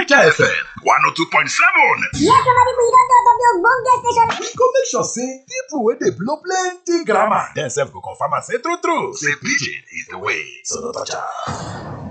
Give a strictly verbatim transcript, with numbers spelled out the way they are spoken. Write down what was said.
Naija F M one oh two point seven. Yes, somebody we don talk of the ogbonge station. We go make sure say people wey dey blow plenty grammar dem sef go confirm am say true true say pidgin is the way, so no touch am.